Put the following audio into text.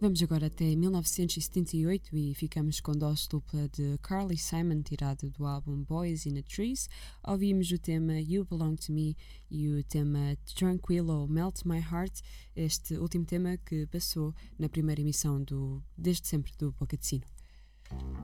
Vamos agora até 1978 e ficamos com dose dupla de Carly Simon, tirada do álbum Boys in the Trees. Ouvimos o tema You Belong to Me e o tema Tranquilo Melt My Heart, este último tema que passou na primeira emissão desde sempre do Boca de Sino.